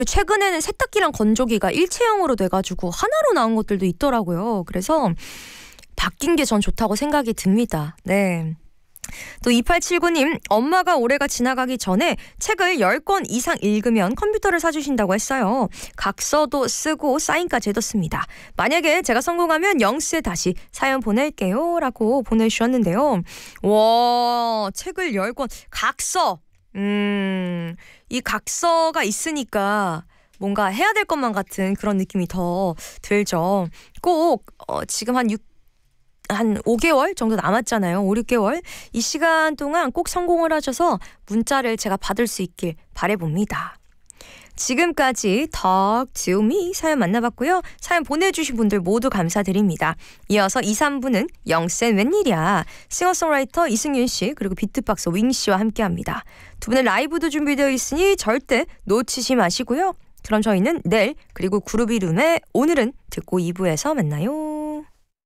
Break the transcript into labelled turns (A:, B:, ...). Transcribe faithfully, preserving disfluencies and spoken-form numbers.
A: 최근에는 세탁기랑 건조기가 일체형으로 돼가지고 하나로 나온 것들도 있더라고요. 그래서 바뀐 게 전 좋다고 생각이 듭니다. 네. 또 이팔칠구 님, 엄마가 올해가 지나가기 전에 책을 열 권 이상 읽으면 컴퓨터를 사주신다고 했어요. 각서도 쓰고 사인까지 해뒀습니다. 만약에 제가 성공하면 영스에 다시 사연 보낼게요 라고 보내주셨는데요. 와, 책을 열 권, 각서. 음, 이 각서가 있으니까 뭔가 해야 될 것만 같은 그런 느낌이 더 들죠. 꼭 어, 지금 한 육 한 오 개월 정도 남았잖아요. 오, 육 개월. 이 시간 동안 꼭 성공을 하셔서 문자를 제가 받을 수 있길 바라봅니다. 지금까지 Talk to Me 사연 만나봤고요. 사연 보내주신 분들 모두 감사드립니다. 이어서 이, 삼 부는 영센 웬일이야. 싱어송라이터 이승윤 씨 그리고 비트박스 윙 씨와 함께합니다. 두 분의 라이브도 준비되어 있으니 절대 놓치지 마시고요. 그럼 저희는 내일 그리고 그루비룸의 오늘은 듣고 이 부에서 만나요.